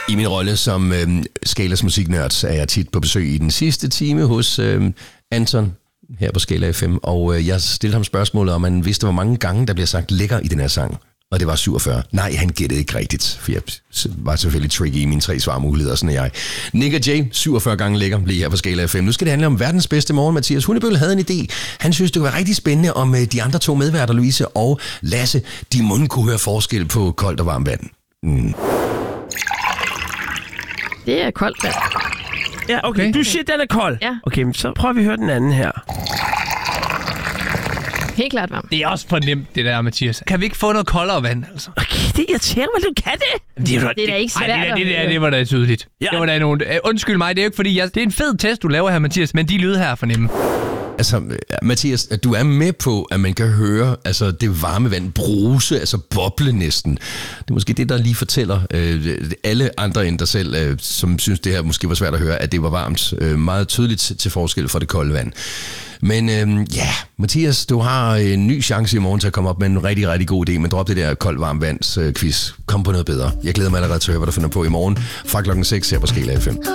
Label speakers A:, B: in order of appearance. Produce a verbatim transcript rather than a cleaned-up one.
A: I min rolle som øh, Skalas musiknørd er jeg tit på besøg i den sidste time hos øh, Anton her på Skala F M, og øh, jeg stillede ham spørgsmålet, om han vidste, hvor mange gange der bliver sagt lækker i den her sang. Og det var syvogfyrre. Nej, han gættede ikke rigtigt, for jeg var selvfølgelig tricky i mine tre svarmuligheder, sådan er jeg. Nick og Jay, syvogfyrre gange lækker, lige her på Skala F M. Nu skal det handle om verdens bedste morgen. Mathias Hundebøl havde en idé. Han synes, det var rigtig spændende, om de andre to medværter, Louise og Lasse, de må kunne høre forskel på koldt og varmt vand. Mm.
B: Det er koldt vand.
C: Ja, okay. okay. Du siger, den er kold.
B: Ja.
C: Okay, så prøver vi at høre den anden her.
B: Helt klart varmt.
D: Det er også for nemt, det der, Mathias. Kan vi ikke få noget koldere vand, altså?
C: Okay, det irriterer mig, du kan det.
B: Det er, det er da ikke svært.
D: Ej, det, der, det, der, det var da tydeligt. Ja. Det var da nogen... Undskyld mig, det er jo ikke fordi, jeg... det er en fed test, du laver her, Mathias, men de lyde her er for nemme.
A: Altså, Mathias, du er med på, at man kan høre altså, det varme vand bruse, altså boble næsten. Det er måske det, der lige fortæller øh, alle andre end dig selv, øh, som synes, det her måske var svært at høre, at det var varmt. Øh, meget tydeligt til forskel for det kolde vand. Men øh, ja, Mathias, du har en ny chance i morgen til at komme op med en rigtig, rigtig god idé, men drop det der koldt varmt vands øh, quiz. Kom på noget bedre. Jeg glæder mig allerede til at høre, hvad du finder på i morgen fra klokken seks her på Skala F M.